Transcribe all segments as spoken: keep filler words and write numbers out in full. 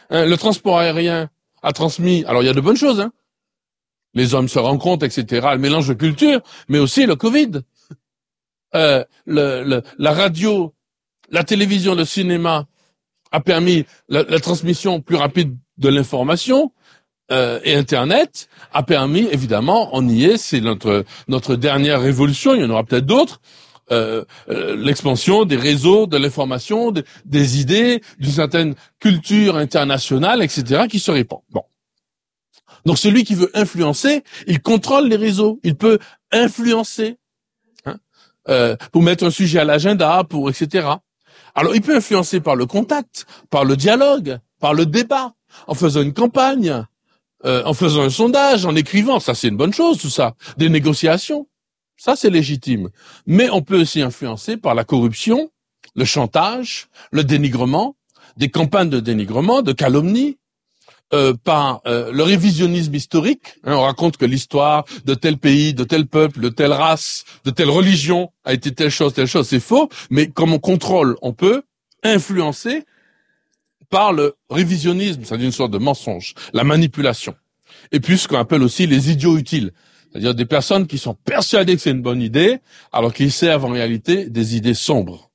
Hein, le transport aérien a transmis, alors il y a de bonnes choses, hein. Les hommes se rencontrent, et cetera, le mélange de culture, mais aussi le Covid. Euh, le, le, la radio, la télévision, le cinéma a permis la, la transmission plus rapide de l'information, euh, et Internet a permis, évidemment, on y est, c'est notre notre dernière révolution, il y en aura peut-être d'autres, euh, euh, l'expansion des réseaux, de l'information, de, des idées, d'une certaine culture internationale, et cetera, qui se répand. Bon. Donc celui qui veut influencer, il contrôle les réseaux, il peut influencer, hein, euh, pour mettre un sujet à l'agenda, pour et cetera. Alors il peut influencer par le contact, par le dialogue, par le débat, en faisant une campagne, euh, en faisant un sondage, en écrivant. Ça c'est une bonne chose, tout ça. Des négociations, ça c'est légitime. Mais on peut aussi influencer par la corruption, le chantage, le dénigrement, des campagnes de dénigrement, de calomnie. Euh, par euh, le révisionnisme historique, hein, on raconte que l'histoire de tel pays, de tel peuple, de telle race, de telle religion a été telle chose, telle chose, c'est faux, mais comme on contrôle, on peut influencer par le révisionnisme, c'est-à-dire une sorte de mensonge, la manipulation. Et puis ce qu'on appelle aussi les idiots utiles, c'est-à-dire des personnes qui sont persuadées que c'est une bonne idée, alors qu'ils servent en réalité des idées sombres.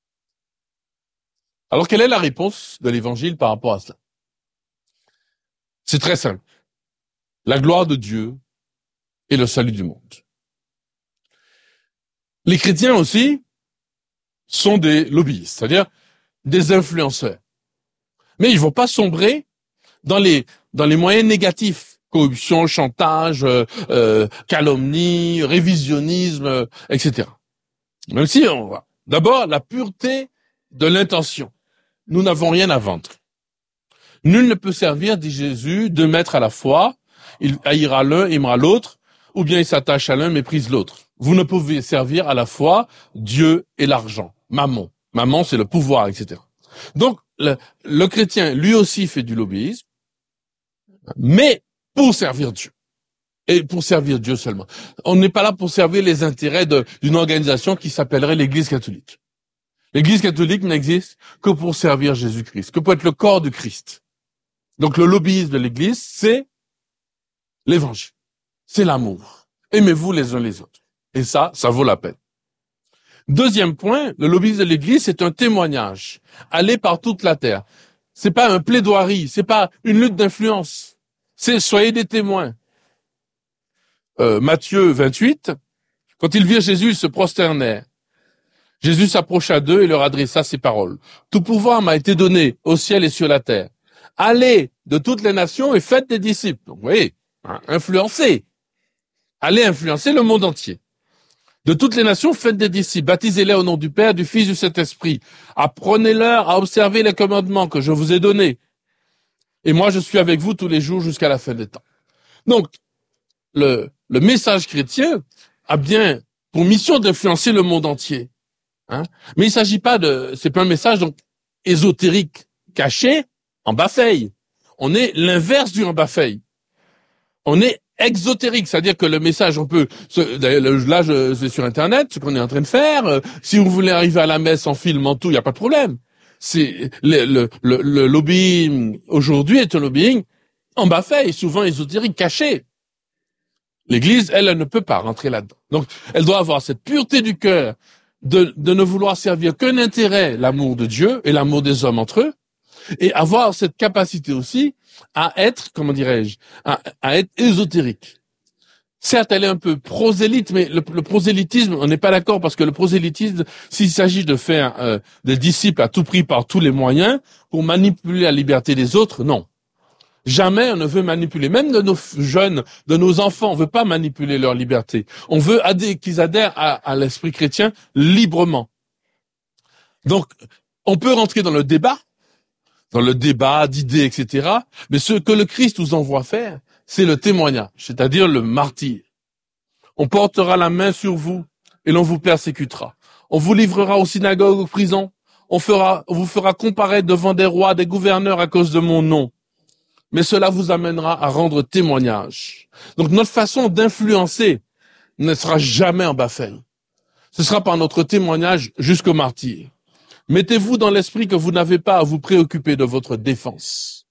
Alors quelle est la réponse de l'Évangile par rapport à cela ? C'est très simple. La gloire de Dieu et le salut du monde. Les chrétiens aussi sont des lobbyistes, c'est-à-dire des influenceurs. Mais ils vont pas sombrer dans les dans les moyens négatifs, corruption, chantage, euh, euh, calomnie, révisionnisme, euh, et cetera. Même si on voit d'abord la pureté de l'intention. Nous n'avons rien à vendre. Nul ne peut servir, dit Jésus, deux maîtres à la fois. Il haïra l'un, aimera l'autre, ou bien il s'attache à l'un, méprise l'autre. Vous ne pouvez servir à la fois Dieu et l'argent. Mammon. Mammon, c'est le pouvoir, et cetera. Donc, le, le chrétien, lui aussi, fait du lobbyisme, mais pour servir Dieu. Et pour servir Dieu seulement. On n'est pas là pour servir les intérêts de, d'une organisation qui s'appellerait l'Église catholique. L'Église catholique n'existe que pour servir Jésus-Christ, que pour être le corps du Christ. Donc le lobbyisme de l'Église, c'est l'évangile, c'est l'amour. Aimez-vous les uns les autres. Et ça, ça vaut la peine. Deuxième point, le lobbyisme de l'Église, c'est un témoignage. Aller par toute la terre. C'est pas un plaidoirie, c'est pas une lutte d'influence. C'est soyez des témoins. Euh, Matthieu vingt-huit, quand ils virent Jésus, ils se prosternèrent. Jésus s'approcha d'eux et leur adressa ces paroles. Tout pouvoir m'a été donné au ciel et sur la terre. Allez de toutes les nations et faites des disciples. Donc, vous voyez, hein, influencez. Allez influencer le monde entier. De toutes les nations, faites des disciples. Baptisez-les au nom du Père, du Fils, du Saint-Esprit. Apprenez-leur à observer les commandements que je vous ai donnés. Et moi, je suis avec vous tous les jours jusqu'à la fin des temps. Donc, le, le message chrétien a bien pour mission d'influencer le monde entier. Hein? Mais il s'agit pas de, c'est pas un message donc ésotérique, caché, en bas-feuille. On est l'inverse du en bas-feuille. On est exotérique, c'est-à-dire que le message, on peut, là, je, c'est sur Internet, ce qu'on est en train de faire. Euh, si vous voulez arriver à la messe en film, en tout, il y a pas de problème. C'est le, le, le, le lobbying aujourd'hui est un lobbying en bas-feuille, souvent ésotérique, caché. L'Église, elle, elle ne peut pas rentrer là-dedans. Donc, elle doit avoir cette pureté du cœur de, de ne vouloir servir qu'un intérêt, l'amour de Dieu et l'amour des hommes entre eux, et avoir cette capacité aussi à être, comment dirais-je, à, à être ésotérique. Certes, elle est un peu prosélyte, mais le, le prosélytisme, on n'est pas d'accord parce que le prosélytisme, s'il s'agit de faire euh, des disciples à tout prix par tous les moyens pour manipuler la liberté des autres, non. Jamais on ne veut manipuler, même de nos jeunes, de nos enfants, on veut pas manipuler leur liberté. On veut adé- qu'ils adhèrent à, à l'esprit chrétien librement. Donc, on peut rentrer dans le débat, dans le débat d'idées, et cetera. Mais ce que le Christ nous envoie faire, c'est le témoignage, c'est-à-dire le martyr. On portera la main sur vous et l'on vous persécutera. On vous livrera aux synagogues, aux prisons. On fera, on vous fera comparaître devant des rois, des gouverneurs à cause de mon nom. Mais cela vous amènera à rendre témoignage. Donc notre façon d'influencer ne sera jamais en bas-feuille. Ce sera par notre témoignage jusqu'au martyr. Mettez-vous dans l'esprit que vous n'avez pas à vous préoccuper de votre défense.